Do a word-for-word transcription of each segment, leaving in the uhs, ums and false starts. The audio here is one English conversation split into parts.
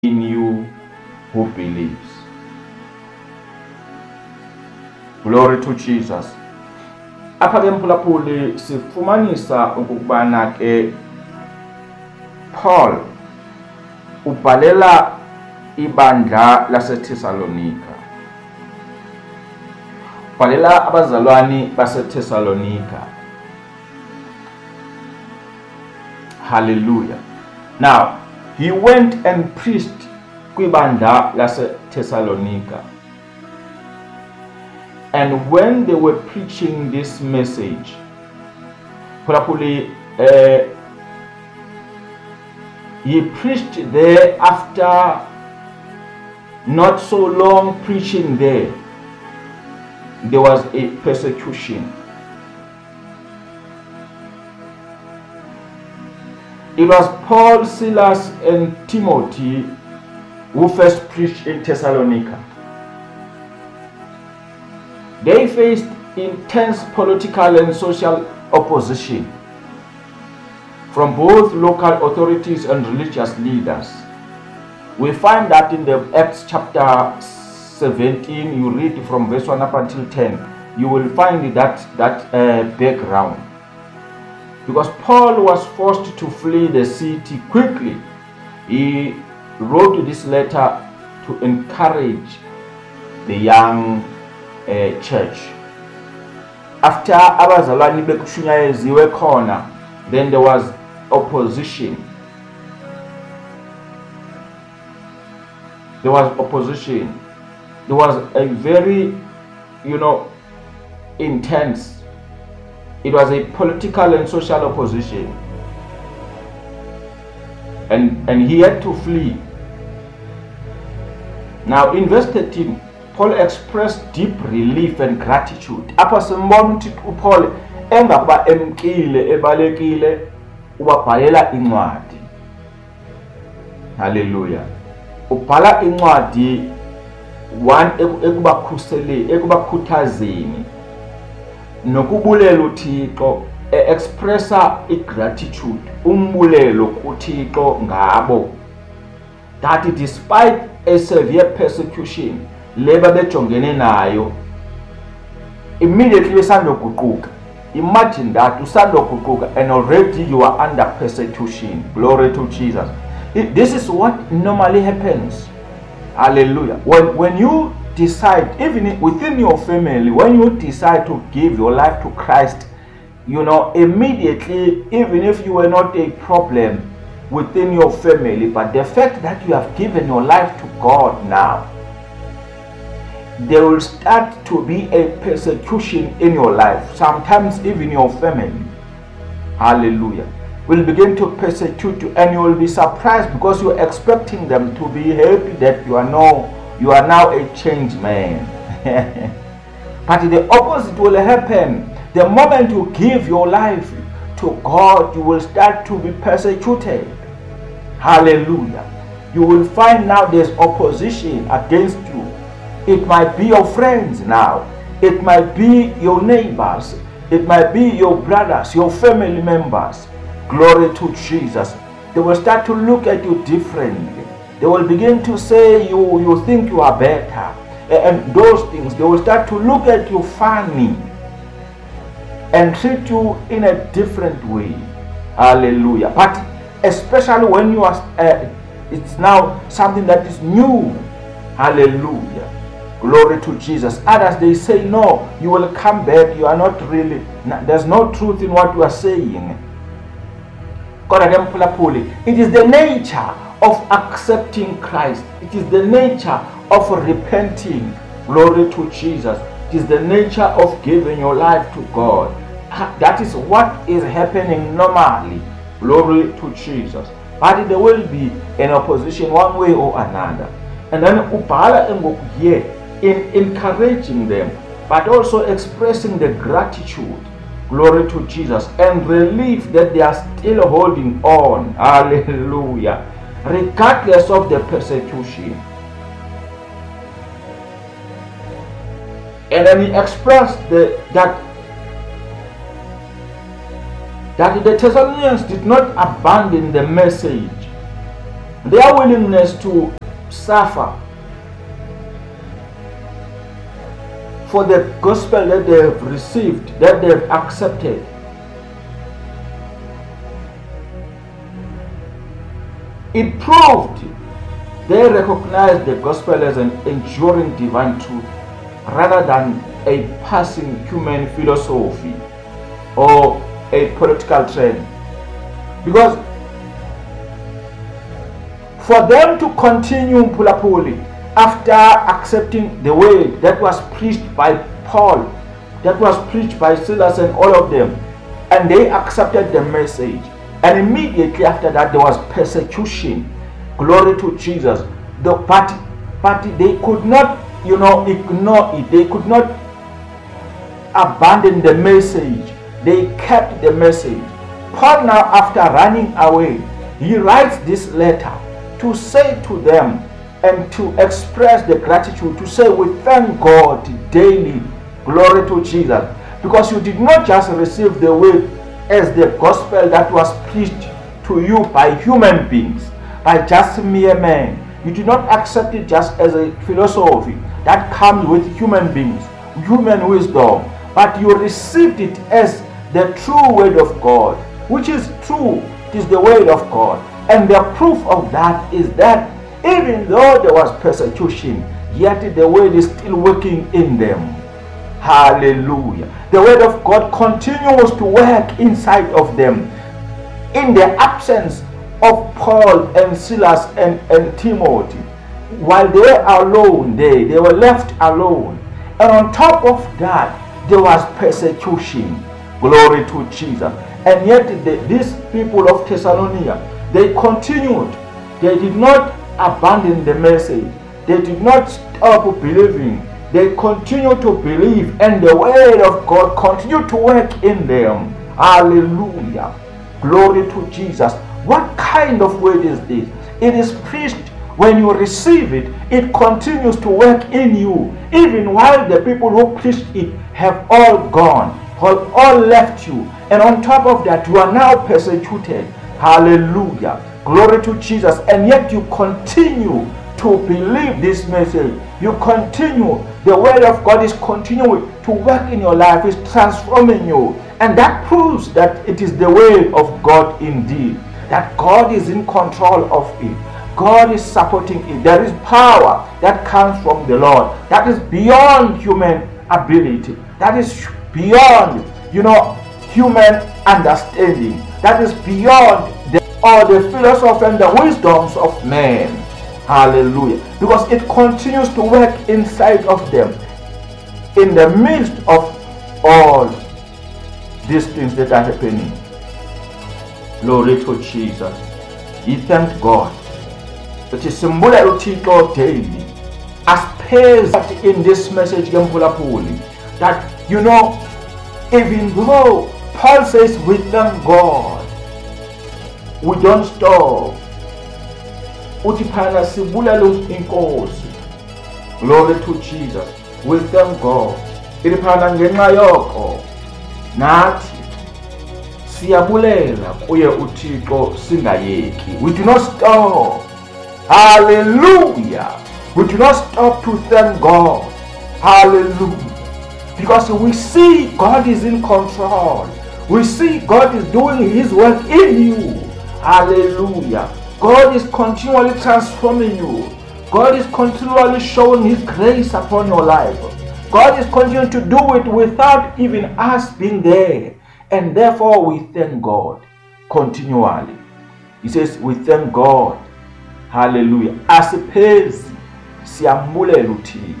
in you who believes. Glory to Jesus. Apha ke mphulaphuli sifumanisa ukubana ke Paul ubhalela ibandla laseThesalonika. Ubhalela abazalwane baseThesalonika. Hallelujah. Now, he went and preached kwibandla laseThesalonika. And when they were preaching this message, probably uh, he preached there after not so long preaching there. There was a persecution. It was Paul, Silas, and Timothy who first preached in Thessalonica. They faced intense political and social opposition from both local authorities and religious leaders. We find that in the Acts chapter seventeen, you read from verse one up until ten, you will find that, that uh, background. Because Paul was forced to flee the city quickly, he wrote this letter to encourage the young uh, church. After abazalwane bekushunyayezwe khona, then there was opposition. There was opposition. There was a very, you know, intense. It was a political and social opposition. And, and he had to flee. Now in verse thirteen, Paul expressed deep relief and gratitude. Apha simbona ukuthi uPaul engakuba emkile ebalekile ubabhalela incwadi. Hallelujah. Ubhala incwadi one ekubakhusele ekubakhuthazeni nokubulela uThixo, expressa igratitude, umbulelo kuThixo ngabo, that despite a severe persecution leba bejongene nayo, immediately besandoguquka. Imagine that usandoguquka and already you are under persecution. Glory to Jesus. It, this is what normally happens. Hallelujah. When, when you decide, even within your family, when you decide to give your life to Christ, you know, immediately, even if you were not a problem within your family, but the fact that you have given your life to God now, there will start to be a persecution in your life, sometimes even your family. Hallelujah. Will begin to persecute you, and you will be surprised because you're expecting them to be happy that you are now you are now a changed man. But the opposite will happen. The moment you give your life to God, you will start to be persecuted. Hallelujah. You will find now there's opposition against you. It might be your friends now. It might be your neighbors. It might be your brothers, your family members. Glory to Jesus. They will start to look at you differently. They will begin to say you, you think you are better. And those things, they will start to look at you funny and treat you in a different way. Hallelujah. But especially when you are, uh, it's now something that is new. Hallelujah. Glory to Jesus. Others, they say, no, you will come back. You are not really, there's no truth in what you are saying. It is the nature of accepting Christ. It is the nature of repenting. Glory to Jesus. It is the nature of giving your life to God. That is what is happening normally. Glory to Jesus. But there will be an opposition one way or another. And then ubhala here in encouraging them, but also expressing the gratitude. Glory to Jesus, and relief that they are still holding on. Hallelujah. Regardless of the persecution. And then he expressed the, that that the Thessalonians did not abandon the message. their willingness to suffer for the gospel that they have received, that they have accepted. It proved they recognized the gospel as an enduring divine truth rather than a passing human philosophy or a political trend. Because for them to continue Mpulapuli after accepting the word that was preached by Paul, that was preached by Silas and all of them, and they accepted the message, and immediately after that there was persecution. Glory to Jesus. The party, party they could not, you know, ignore it. They could not abandon the message. They kept the message. Paul now, after running away, he writes this letter to say to them and to express the gratitude, to say we thank God daily. Glory to Jesus. Because you did not just receive the word as the gospel that was preached to you by human beings, by just mere men. You did not accept it just as a philosophy that comes with human beings, human wisdom, but you received it as the true word of God, which is true. It is the word of God. And the proof of that is that even though there was persecution, yet the word is still working in them. Hallelujah. The word of God continues to work inside of them. In the absence of Paul and Silas and, and Timothy, while they were alone, they, they were left alone. And on top of that, there was persecution. Glory to Jesus. And yet the, these people of Thessalonica, they continued. They did not abandon the message. They did not stop believing. They continued to believe, and the word of God continued to work in them. Hallelujah. Glory to Jesus. What kind of word is this? It is preached. When you receive it, it continues to work in you. Even while the people who preached it have all gone, have all left you. And on top of that, you are now persecuted. Hallelujah. Glory to Jesus. And yet you continue to believe this message. You continue. The word of God is continuing to work in your life. It's transforming you. And that proves that it is the word of God indeed. That God is in control of it. God is supporting it. There is power that comes from the Lord. That is beyond human ability. That is beyond, you know, human understanding. That is beyond the, all the philosophy and the wisdoms of man. Hallelujah. Because it continues to work inside of them. In the midst of all these things that are happening. Glory to Jesus. He thanked God. That is symbol of daily. As pairs in this message, that you know, even though Paul says we thank God, we don't stop. Utipana sibulelo inkosi. Glory to Jesus. We thank God. Ilipana ngenxa yoko nathi siyabulela kuye uThixo singayeki. We do not stop. Hallelujah. We do not stop to thank God. Hallelujah. Because we see God is in control. We see God is doing His work in you. Hallelujah. God is continually transforming you. God is continually showing His grace upon your life. God is continuing to do it without even us being there. And therefore we thank God continually. He says we thank God. Hallelujah. Asipezi siyambulela uThixo.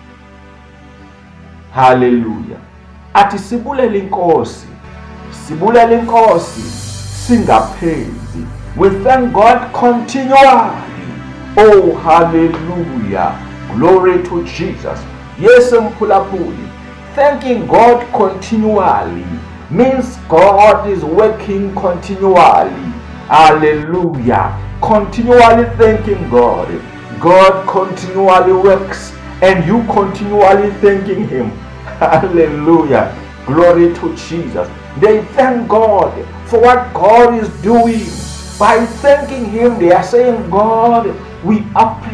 Hallelujah. Athi sibulela inkosi. Sibulela inkosi singaphezi. We thank God continually. Oh, hallelujah. Glory to Jesus. Yes, Mpulapuli. Thanking God continually means God is working continually. Hallelujah. Continually thanking God. God continually works and you continually thanking Him. Hallelujah. Glory to Jesus. They thank God for what God is doing By thanking him, they are saying, God, we appreciate